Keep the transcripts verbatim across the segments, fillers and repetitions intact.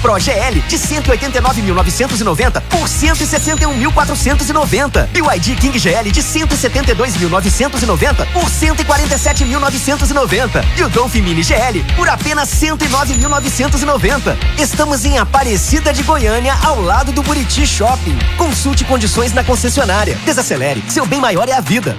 Pro G L de cento e oitenta e nove mil novecentos e noventa por cento e sessenta e um mil quatrocentos e noventa. B Y D King G L de cento e setenta e dois mil novecentos e noventa por cento e quarenta e sete mil novecentos e noventa. E o Dolphin Mini G L por apenas cento e nove mil novecentos e noventa. Estamos em Aparecida de Goiânia, ao lado do Buriti Shopping. Consulte condições na concessionária. Desacelere, seu bem maior é a vida.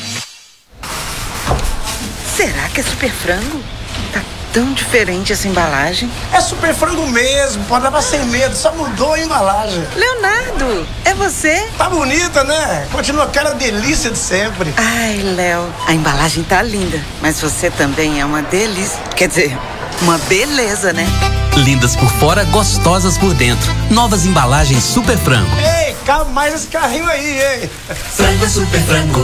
Será que é Super Frango? Tá tão diferente essa embalagem. É Super Frango mesmo, pode levar sem medo, só mudou a embalagem. Leonardo, é você? Tá bonita, né? Continua aquela delícia de sempre. Ai, Léo, a embalagem tá linda, mas você também é uma delícia. Quer dizer, uma beleza, né? Lindas por fora, gostosas por dentro. Novas embalagens Super Frango. Ei, cabe mais esse carrinho aí, hein? Frango Super Frango.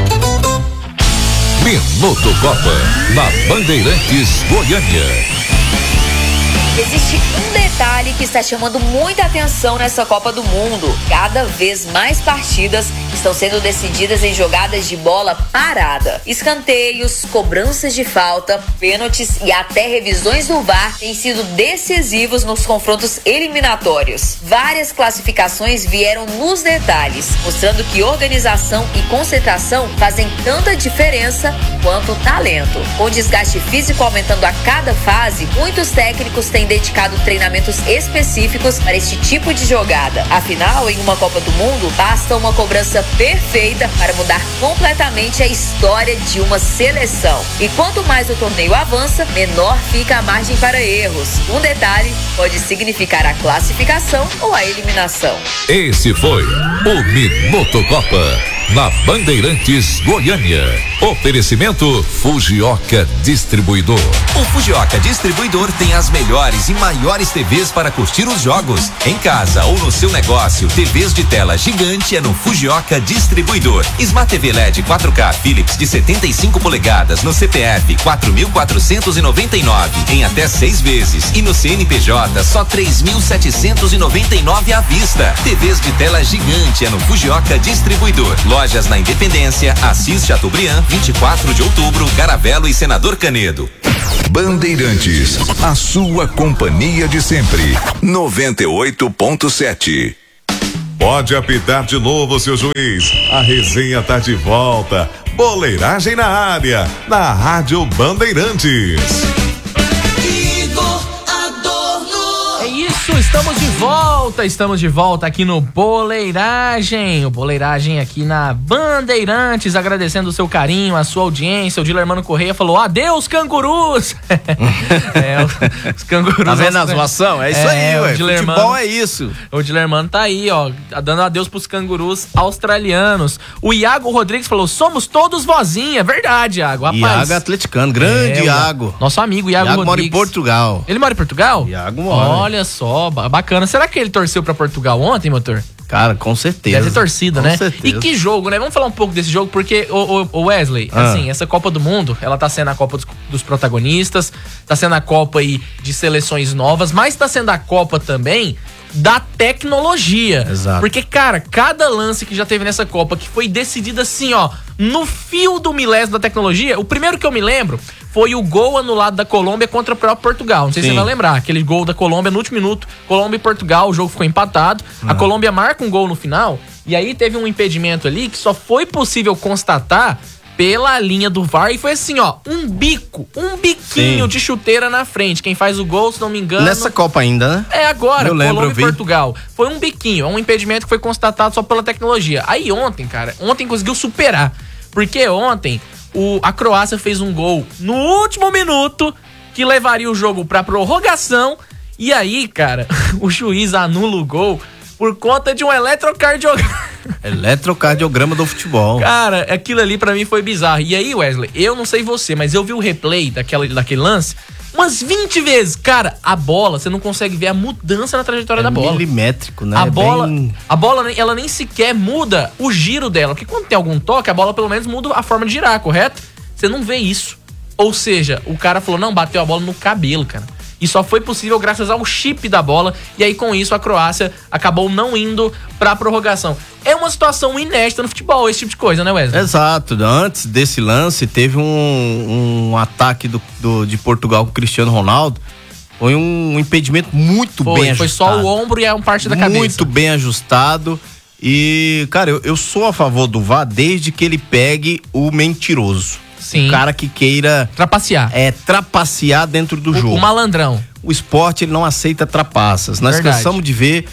Minuto Copa, na Bandeirantes, Goiânia. Existe um detalhe que está chamando muita atenção nessa Copa do Mundo. Cada vez mais partidas estão sendo decididas em jogadas de bola parada. Escanteios, cobranças de falta, pênaltis e até revisões do V A R têm sido decisivos nos confrontos eliminatórios. Várias classificações vieram nos detalhes, mostrando que organização e concentração fazem tanta diferença quanto talento. Com o desgaste físico aumentando a cada fase, muitos técnicos têm dedicado treinamentos específicos para este tipo de jogada. Afinal, em uma Copa do Mundo, basta uma cobrança perfeita para mudar completamente a história de uma seleção. E quanto mais o torneio avança, menor fica a margem para erros. Um detalhe pode significar a classificação ou a eliminação. Esse foi o Minuto Copa, na Bandeirantes, Goiânia. Oferecimento Fujioka Distribuidor. O Fujioka Distribuidor tem as melhores e maiores T Vs para curtir os jogos. Em casa ou no seu negócio, T Vs de tela gigante é no Fujioka Distribuidor. Smart T V L E D quatro K Philips de setenta e cinco polegadas no C P F quatro mil quatrocentos e noventa e nove em até seis vezes e no C N P J só três mil setecentos e noventa e nove à vista. T Vs de tela gigante é no Fujioka Distribuidor. Lojas na Independência, Assis Chateaubriand, vinte e quatro de outubro, Garavelo e Senador Canedo. Bandeirantes, a sua companhia de sempre. noventa e oito ponto sete. Pode apitar de novo, seu juiz. A resenha tá de volta. Boleiragem na área, na Rádio Bandeirantes. É isso, estamos de volta, estamos de volta aqui no Boleiragem, o Boleiragem aqui na Bandeirantes, agradecendo o seu carinho, a sua audiência. O Dilermano Correia falou, adeus cangurus. É, os cangurus. Tá vendo a zoação? É isso é, aí, ué. Dilermano, futebol é isso. O Dilermano tá aí, ó, dando adeus pros cangurus australianos. O Iago Rodrigues falou, somos todos vozinha, verdade, Iago, rapaz. Iago atleticano, grande é, Iago. Nosso amigo Iago, Iago Rodrigues. mora em Portugal. Ele mora em Portugal? Iago mora. Olha só, bacana. Será que ele torceu pra Portugal ontem, motor? Cara, com certeza. Deve ter torcida, com né? certeza. E que jogo, né? Vamos falar um pouco desse jogo, porque, o, o Wesley, ah. assim, essa Copa do Mundo, ela tá sendo a Copa dos, dos protagonistas, tá sendo a Copa aí de seleções novas, mas tá sendo a Copa também da tecnologia. Exato. Porque, cara, cada lance que já teve nessa Copa, que foi decidido assim, ó, no fio do milésimo da tecnologia, o primeiro que eu me lembro foi o gol anulado da Colômbia contra o próprio Portugal. Não sei Sim. se você vai lembrar. Aquele gol da Colômbia no último minuto, Colômbia e Portugal, o jogo ficou empatado. Ah. A Colômbia marca um gol no final, e aí teve um impedimento ali que só foi possível constatar pela linha do V A R, e foi assim, ó, um bico, um biquinho Sim. de chuteira na frente. Quem faz o gol, se não me engano... Nessa Copa ainda, né? É agora, eu lembro, Colômbia e Portugal. Foi um biquinho, é um impedimento que foi constatado só pela tecnologia. Aí ontem, cara, ontem conseguiu superar. Porque ontem o, a Croácia fez um gol no último minuto que levaria o jogo pra prorrogação. E aí, cara, o juiz anula o gol por conta de um eletrocardiograma. Eletrocardiograma do futebol. Cara, aquilo ali pra mim foi bizarro. E aí, Wesley, eu não sei você, mas eu vi o replay daquela, daquele lance umas vinte vezes. Cara, a bola, você não consegue ver a mudança na trajetória é da bola. Milimétrico, né? A é bola, bem... a bola, ela nem sequer muda o giro dela. Porque quando tem algum toque, a bola pelo menos muda a forma de girar, correto? Você não vê isso. Ou seja, o cara falou, não, bateu a bola no cabelo, cara. E só foi possível graças ao chip da bola. E aí, com isso, a Croácia acabou não indo pra prorrogação. É uma situação inédita no futebol, esse tipo de coisa, né, Wesley? Exato. Antes desse lance, teve um, um ataque do, do, de Portugal com o Cristiano Ronaldo, Foi um impedimento muito Foi, bem foi ajustado. só o ombro e a uma parte da cabeça. Muito bem ajustado. E, cara, eu, eu sou a favor do V A R desde que ele pegue o mentiroso. Sim. O cara que queira... Trapacear. É, trapacear dentro do o, jogo. O malandrão. O esporte, ele não aceita trapaças. Nós Verdade. cansamos de ver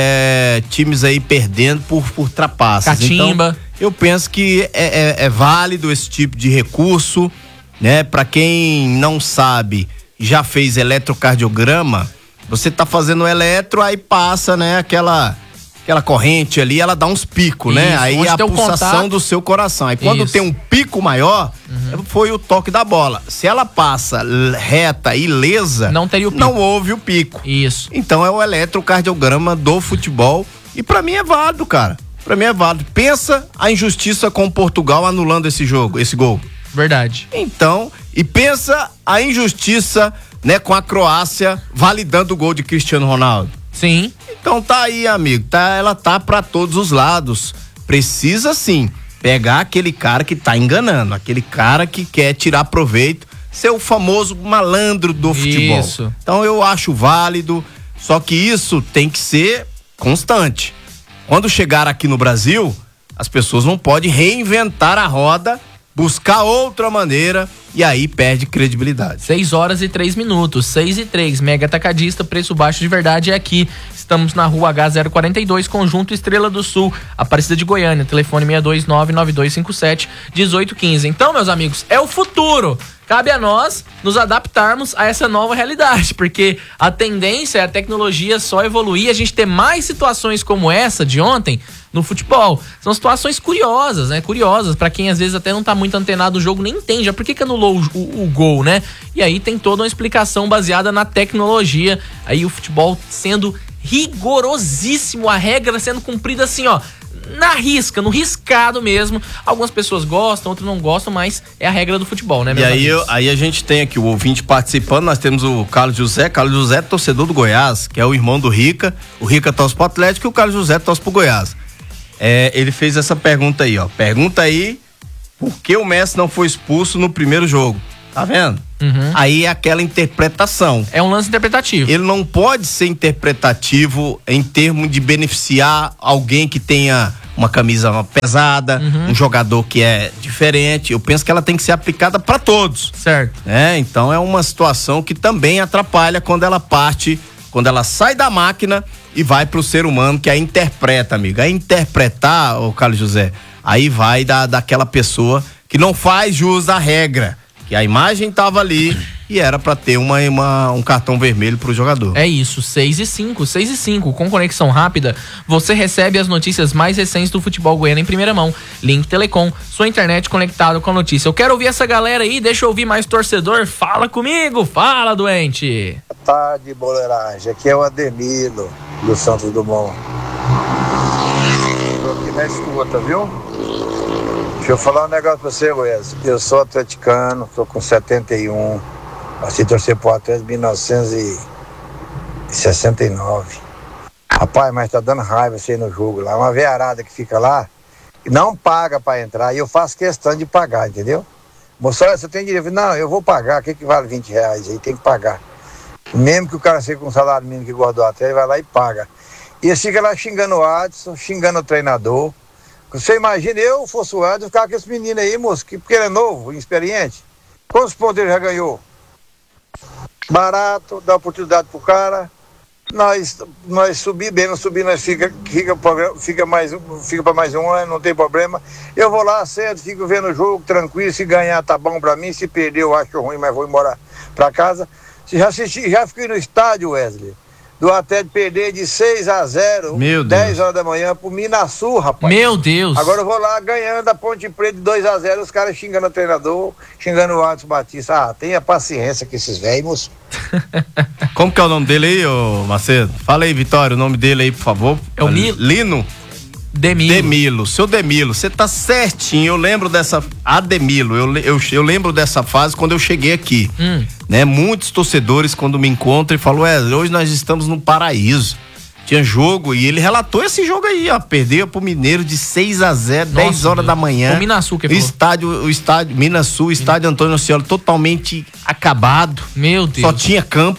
é, times aí perdendo por, por trapaças. Catimba. Então, eu penso que é, é, é válido esse tipo de recurso, né? Pra quem não sabe, já fez eletrocardiograma, você tá fazendo eletro, aí passa, né, aquela... aquela corrente ali, ela dá uns picos, né? Isso, aí onde a tem o pulsação contato. do seu coração. Aí quando Isso. tem um pico maior, uhum. foi o toque da bola. Se ela passa reta e lesa, não teria o pico. Não houve o pico. Isso. Então é o eletrocardiograma do futebol e pra mim é válido, cara. Pra mim é válido. Pensa a injustiça com Portugal anulando esse jogo, esse gol. Verdade. Então, e pensa a injustiça, né, com a Croácia validando o gol de Cristiano Ronaldo. Sim. Então tá aí, amigo, tá, ela tá pra todos os lados. Precisa sim pegar aquele cara que tá enganando, aquele cara que quer tirar proveito, ser o famoso malandro do futebol. Isso. Então eu acho válido, só que isso tem que ser constante. Quando chegar aqui no Brasil, as pessoas não podem reinventar a roda, buscar outra maneira e aí perde credibilidade. seis horas e três minutos, seis e três, Mega Atacadista, preço baixo de verdade é aqui. Estamos na rua H zero quarenta e dois, Conjunto Estrela do Sul, Aparecida de Goiânia, telefone seis dois nove, nove dois cinco sete, um oito um cinco. Então, meus amigos, é o futuro. Cabe a nós nos adaptarmos a essa nova realidade, porque a tendência é a tecnologia só evoluir, a gente ter mais situações como essa de ontem no futebol. São situações curiosas, né? Curiosas, pra quem às vezes até não tá muito antenado do jogo, nem entende. Por que que anulou o, o, o gol, né? E aí tem toda uma explicação baseada na tecnologia. Aí o futebol sendo rigorosíssimo, a regra sendo cumprida assim, ó, na risca, no riscado mesmo. Algumas pessoas gostam, outras não gostam, mas é a regra do futebol, né, E meus aí, eu, amigos? aí a gente tem aqui o ouvinte participando, nós temos o Carlos José, Carlos José é torcedor do Goiás, que é o irmão do Rica, o Rica torce pro Atlético e o Carlos José torce pro Goiás. É, ele fez essa pergunta aí, ó, pergunta aí por que o Messi não foi expulso no primeiro jogo, tá vendo? Uhum. Aí é aquela interpretação. É um lance interpretativo. Ele não pode ser interpretativo em termos de beneficiar alguém que tenha uma camisa pesada, uhum. um jogador que é diferente. Eu penso que ela tem que ser aplicada para todos. Certo. É, então é uma situação que também atrapalha quando ela parte, quando ela sai da máquina e vai pro ser humano que a interpreta, amigo. A interpretar, ô Carlos José, aí vai da, daquela pessoa que não faz jus à regra. Que a imagem tava ali e era pra ter uma, uma, um cartão vermelho pro jogador. É isso, seis e cinco, seis e cinco, com conexão rápida, você recebe as notícias mais recentes do futebol goiano em primeira mão. Link Telecom, sua internet conectada com a notícia. Eu quero ouvir essa galera aí, deixa eu ouvir mais torcedor. Fala comigo, fala, doente. Boa tarde, boleiragem. Aqui é o Ademilo, do Santos Dumont. Tô aqui na escuta, viu? Deixa eu falar um negócio pra você, Wes. Eu sou atleticano, tô com setenta e um. Passei a torcer pro Atlético em mil novecentos e sessenta e nove. Rapaz, mas tá dando raiva isso aí no jogo lá. Uma veiarada que fica lá, que não paga pra entrar, e eu faço questão de pagar, entendeu? Moço, olha, você tem direito? Não, eu vou pagar. O que que vale vinte reais aí? Tem que pagar. Mesmo que o cara seja com um salário mínimo que guardou até, ele vai lá e paga. E eles ficam lá xingando o Adson, xingando o treinador. Você imagina, eu fosse o Adson, ficar com esse menino aí, moço, que, porque ele é novo, inexperiente. Quantos pontos ele já ganhou? Barato, dá oportunidade pro cara. Nós, nós subir bem, não subir, nós fica, fica, fica, mais, fica para mais um ano, não tem problema. Eu vou lá, cedo, fico vendo o jogo, tranquilo. Se ganhar, tá bom pra mim. Se perder, eu acho ruim, mas vou embora pra casa. Já assisti, já fiquei no estádio, Wesley, do Atlético perder de seis a zero, Meu dez Deus. horas da manhã pro Minasul, rapaz. Meu Deus. Agora eu vou lá ganhando da Ponte Preta de dois a zero, os caras xingando o treinador, xingando o Adson Batista. Ah, tenha paciência com esses velhos. Como que é o nome dele aí, ô Macedo? Fala aí, Vitória, o nome dele aí, por favor. É o Mil... Lino? Demilo. Demilo. Seu Demilo, você tá certinho. Eu lembro dessa... Ademilo, eu, eu, eu lembro dessa fase quando eu cheguei aqui. Hum. Né? Muitos torcedores, quando me encontram, e falam, é, hoje nós estamos no paraíso. Tinha jogo, e ele relatou esse jogo aí, ó. Perdeu pro Mineiro de seis a zero, Nossa, dez horas Deus. da manhã. O Minasul que o falou. estádio, o estádio, Minasul, o estádio Antônio Ascioli totalmente acabado. Meu Deus. Só tinha campo.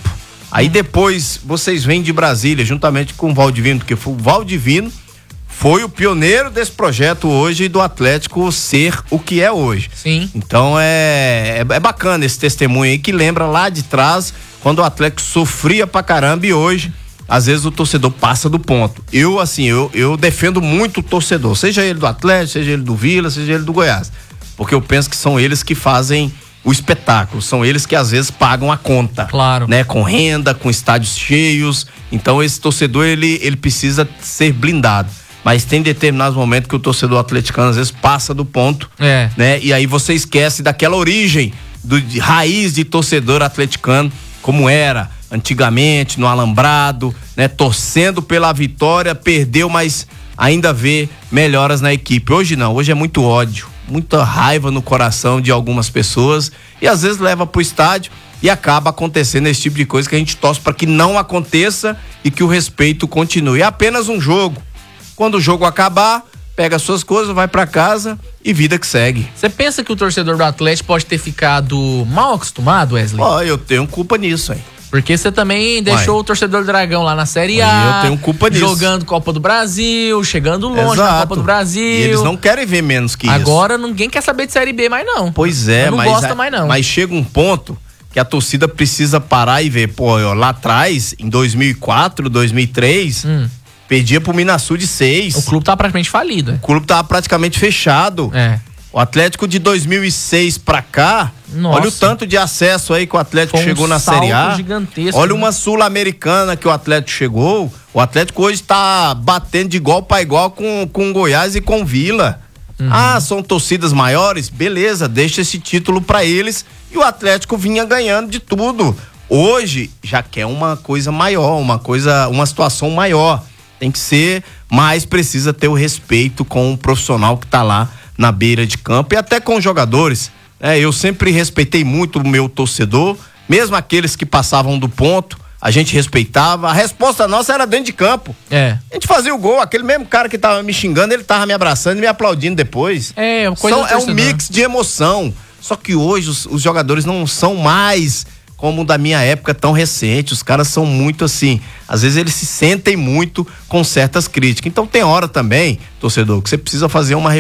Aí depois vocês vêm de Brasília, juntamente com o Valdivino, porque o Valdivino foi o pioneiro desse projeto hoje do Atlético ser o que é hoje. Sim. Então é, é, é bacana esse testemunho aí que lembra lá de trás, quando o Atlético sofria pra caramba e hoje, às vezes o torcedor passa do ponto. Eu, assim, eu, eu defendo muito o torcedor, seja ele do Atlético, seja ele do Vila, seja ele do Goiás. Porque eu penso que são eles que fazem o espetáculo, são eles que às vezes pagam a conta. Claro. Né? Com renda, com estádios cheios. Então esse torcedor, ele, ele precisa ser blindado. Mas tem determinados momentos que o torcedor atleticano às vezes passa do ponto. É. Né? E aí você esquece daquela origem, do, de raiz de torcedor atleticano, como era antigamente, no alambrado, né? Torcendo pela vitória, perdeu, mas ainda vê melhoras na equipe. Hoje não, hoje é muito ódio, muita raiva no coração de algumas pessoas e às vezes leva pro estádio e acaba acontecendo esse tipo de coisa que a gente torce para que não aconteça e que o respeito continue. É apenas um jogo. Quando o jogo acabar, pega as suas coisas, vai para casa e vida que segue. Você pensa que o torcedor do Atlético pode ter ficado mal acostumado, Wesley? Ó, oh, eu tenho culpa nisso aí. Porque você também deixou Uai. o torcedor do Dragão lá na Série Aí A. eu tenho culpa nisso. Jogando Copa do Brasil, chegando longe Exato. na Copa do Brasil. E eles não querem ver menos que Agora, isso. Agora ninguém quer saber de Série B mais não. Pois é, não mas gosta mais não. Mas chega um ponto que a torcida precisa parar e ver, pô, ó, lá atrás, em dois mil e quatro, dois mil e três, hum. perdia pro Minasul de seis. O clube tava praticamente falido. É? O clube tava praticamente fechado. É. O Atlético de dois mil e seis pra cá, Nossa. olha o tanto de acesso aí que o Atlético Foi chegou um na Série A. Gigantesco, olha né? uma Sul-Americana que o Atlético chegou. O Atlético hoje tá batendo de igual pra igual com, com Goiás e com Vila. Uhum. Ah, são torcidas maiores? Beleza, deixa esse título pra eles. E o Atlético vinha ganhando de tudo. Hoje já quer uma coisa maior, uma coisa, uma situação maior. Tem que ser, mas precisa ter o respeito com o profissional que tá lá na beira de campo e até com os jogadores. É, eu sempre respeitei muito o meu torcedor, mesmo aqueles que passavam do ponto, a gente respeitava. A resposta nossa era dentro de campo. É. A gente fazia o gol, aquele mesmo cara que tava me xingando, ele tava me abraçando e me aplaudindo depois. É, uma coisa São, é um mix de emoção. Só que hoje os, os jogadores não são mais como da minha época tão recente. Os caras são muito assim, às vezes eles se sentem muito com certas críticas. Então tem hora também, torcedor, que você precisa fazer uma